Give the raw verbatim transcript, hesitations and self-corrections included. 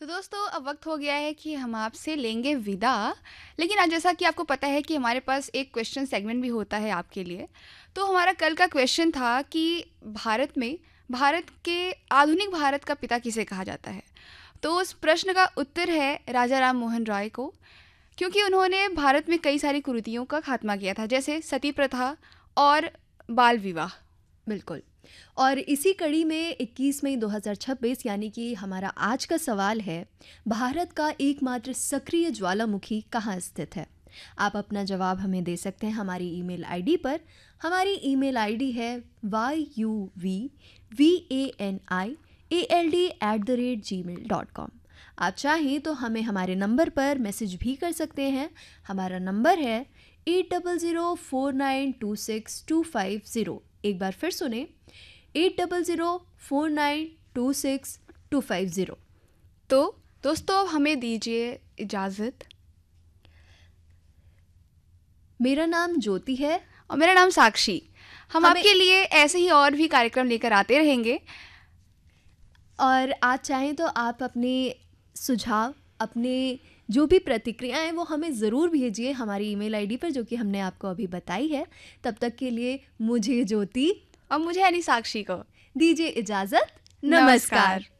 दोस्तों अब वक्त हो गया है कि हम आपसे लेंगे विदा। लेकिन आज जैसा कि आपको पता है कि हमारे पास एक क्वेश्चन सेगमेंट भी होता है आपके लिए। तो हमारा कल का क्वेश्चन था कि भारत में भारत के आधुनिक भारत का पिता किसे कहा जाता है। तो उस प्रश्न का उत्तर है राजा राम मोहन रॉय को, क्योंकि उन्होंने भारत में कई सारी कुरीतियों का खात्मा किया था, जैसे सती प्रथा और बाल विवाह। बिल्कुल। और इसी कड़ी में इक्कीस मई दो हज़ार छब्बीस यानी कि हमारा आज का सवाल है, भारत का एकमात्र सक्रिय ज्वालामुखी कहाँ स्थित है। आप अपना जवाब हमें दे सकते हैं हमारी ईमेल आईडी पर। हमारी ईमेल आईडी है why you we V A N I A L D at the rate ji mail dot com. आप चाहें तो हमें हमारे नंबर पर मैसेज भी कर सकते हैं। हमारा नंबर है eight double zero four nine to six to five zero. एक बार फिर सुने, eight double zero four nine to six to five zero. तो दोस्तों अब हमें दीजिए इजाज़त। मेरा नाम ज्योति है और मेरा नाम साक्षी। हम हमें- आपके लिए ऐसे ही और भी कार्यक्रम लेकर आते रहेंगे। और आज चाहें तो आप अपने सुझाव, अपने जो भी प्रतिक्रियाएं हैं वो हमें ज़रूर भेजिए हमारी ईमेल आईडी पर, जो कि हमने आपको अभी बताई है। तब तक के लिए मुझे ज्योति और मुझे यानी साक्षी को दीजिए इजाज़त। नमस्कार। नमस्कार।